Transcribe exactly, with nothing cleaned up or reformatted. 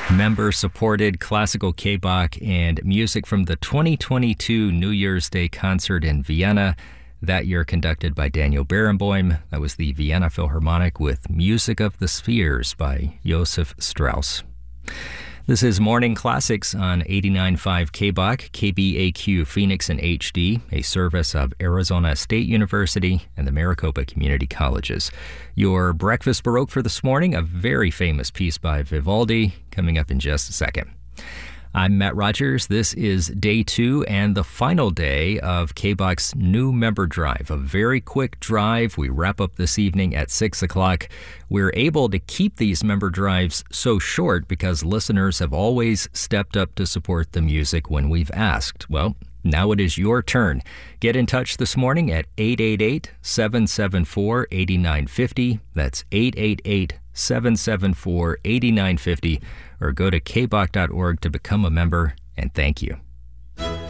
Member-supported classical K-Bach and music from the twenty twenty-two New Year's Day concert in Vienna, that year conducted by Daniel Barenboim. That was the Vienna Philharmonic with Music of the Spheres by Joseph Strauss. This is Morning Classics on eighty-nine point five K-Bach, K B A Q Phoenix in H D, a service of Arizona State University and the Maricopa Community Colleges. Your Breakfast Baroque for this morning, a very famous piece by Vivaldi, coming up in just a second. I'm Matt Rogers. This is day two and the final day of K-Bach's new member drive, a very quick drive. We wrap up this evening at six o'clock. We're able to keep these member drives so short because listeners have always stepped up to support the music when we've asked. Well, now it is your turn. Get in touch this morning at eight eight eight, seven seven four, eight nine five zero. That's eight eight eight, seven seven four, eight nine five zero. Or go to k bach dot org to become a member, and thank you.